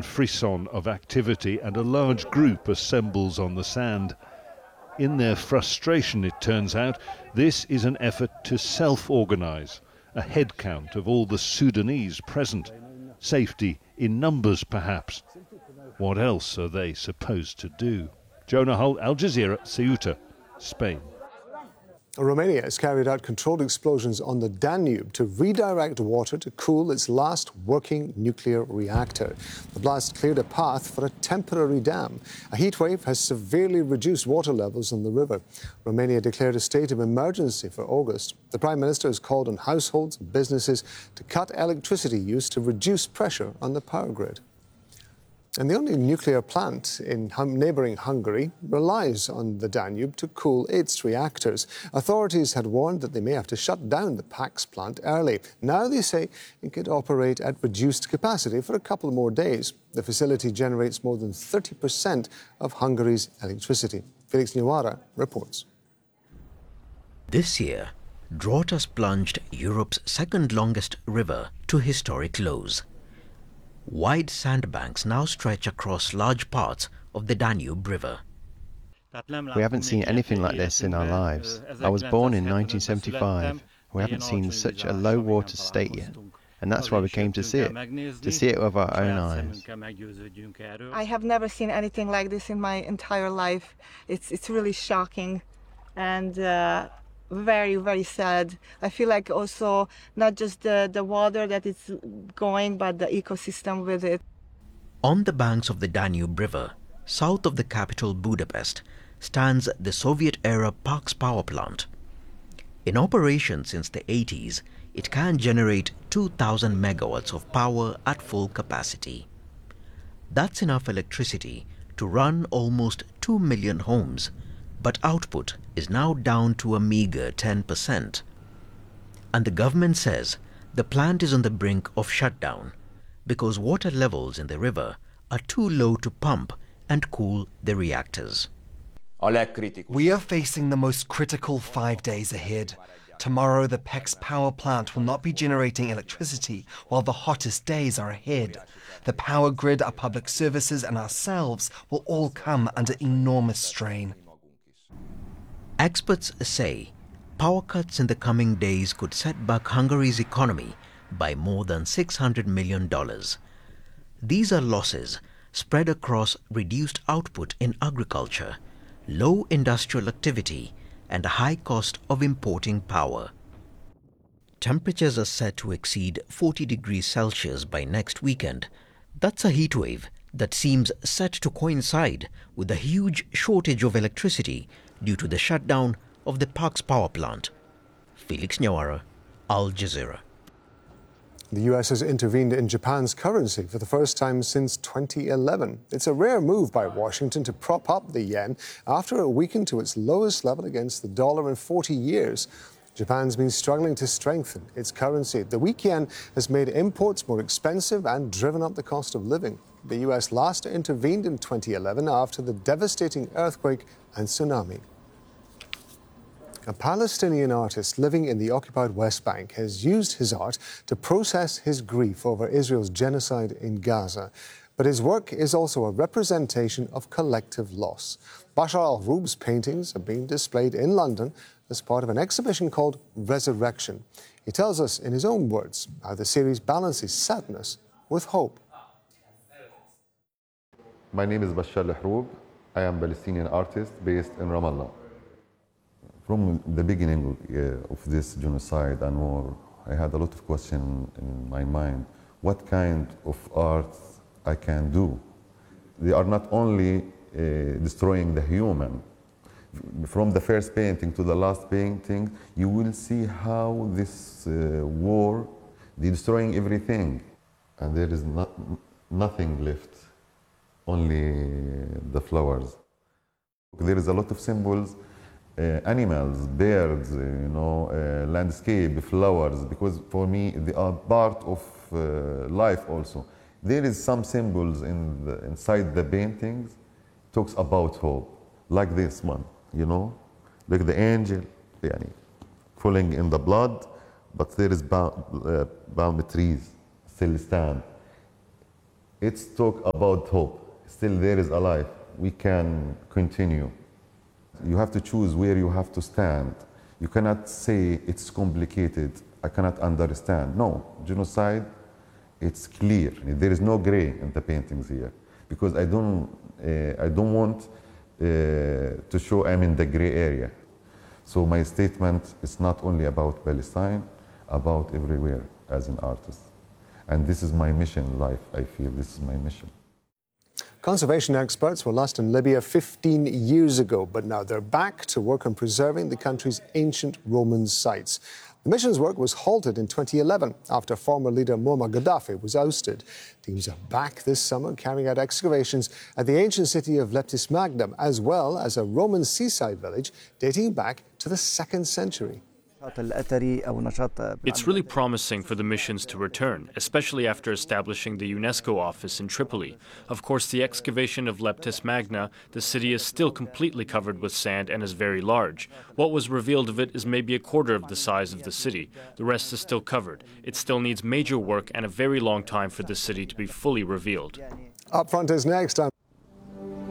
frisson of activity, and a large group assembles on the sand. In their frustration, it turns out, this is an effort to self-organise, a head count of all the Sudanese present. Safety in numbers, perhaps. What else are they supposed to do? Jonah Hull, Al Jazeera, Ceuta, Spain. Romania has carried out controlled explosions on the Danube to redirect water to cool its last working nuclear reactor. The blast cleared a path for a temporary dam. A heatwave has severely reduced water levels on the river. Romania declared a state of emergency for August. The Prime Minister has called on households and businesses to cut electricity use to reduce pressure on the power grid. And the only nuclear plant in neighbouring Hungary relies on the Danube to cool its reactors. Authorities had warned that they may have to shut down the Pax plant early. Now they say it could operate at reduced capacity for a couple more days. The facility generates more than 30% of Hungary's electricity. Felix Niwara reports. This year, drought has plunged Europe's second longest river to historic lows. Wide sandbanks now stretch across large parts of the Danube River. We haven't seen anything like this in our lives. I was born in 1975. We haven't seen such a low water state yet. And that's why we came to see it with our own eyes. I have never seen anything like this in my entire life. It's really shocking and very, very sad. I feel like also not just the water that is going, but the ecosystem with it. On the banks of the Danube River, south of the capital Budapest, stands the Soviet-era Pax power plant. In operation since the 80s, it can generate 2,000 megawatts of power at full capacity. That's enough electricity to run almost 2 million homes, but output is now down to a meager 10%. And the government says the plant is on the brink of shutdown because water levels in the river are too low to pump and cool the reactors. We are facing the most critical 5 days ahead. Tomorrow, the PEX power plant will not be generating electricity while the hottest days are ahead. The power grid, our public services and ourselves will all come under enormous strain. Experts say power cuts in the coming days could set back Hungary's economy by more than $600 million. These are losses spread across reduced output in agriculture, low industrial activity, and a high cost of importing power. Temperatures are set to exceed 40 degrees Celsius by next weekend. That's a heatwave that seems set to coincide with a huge shortage of electricity due to the shutdown of the Pax power plant. Felix Niwara, Al Jazeera. The US has intervened in Japan's currency for the first time since 2011. It's a rare move by Washington to prop up the yen after it weakened to its lowest level against the dollar in 40 years. Japan's been struggling to strengthen its currency. The weak yen has made imports more expensive and driven up the cost of living. The US last intervened in 2011 after the devastating earthquake and tsunami. A Palestinian artist living in the occupied West Bank has used his art to process his grief over Israel's genocide in Gaza. But his work is also a representation of collective loss. Bashar al-Roub's paintings are being displayed in London as part of an exhibition called Resurrection. He tells us in his own words how the series balances sadness with hope. My name is Bashar al-Roub. I am a Palestinian artist based in Ramallah. From the beginning of this genocide and war, I had a lot of questions in my mind. What kind of art I can do? They are not only destroying the human. From the first painting to the last painting, you will see how this war, they're destroying everything. And there is nothing left, only the flowers. There is a lot of symbols. Animals, birds, landscape, flowers, because for me they are part of life also. There is some symbols inside the paintings, talks about hope, like this one, like the angel, falling in the blood, but there is palm trees still stand. It's talk about hope. Still there is a life. We can continue. You have to choose where you have to stand. You cannot say it's complicated, I cannot understand. No, genocide, it's clear. There is no gray in the paintings here, because I don't want to show I'm in the gray area. So my statement is not only about Palestine, about everywhere as an artist. And this is my mission in life, I feel this is my mission. Conservation experts were last in Libya 15 years ago, but now they're back to work on preserving the country's ancient Roman sites. The mission's work was halted in 2011 after former leader Muammar Gaddafi was ousted. Teams are back this summer carrying out excavations at the ancient city of Leptis Magnum, as well as a Roman seaside village dating back to the 2nd century. It's really promising for the missions to return, especially after establishing the UNESCO office in Tripoli. Of course, the excavation of Leptis Magna, the city is still completely covered with sand and is very large. What was revealed of it is maybe a quarter of the size of the city. The rest is still covered. It still needs major work and a very long time for the city to be fully revealed. Up front is next.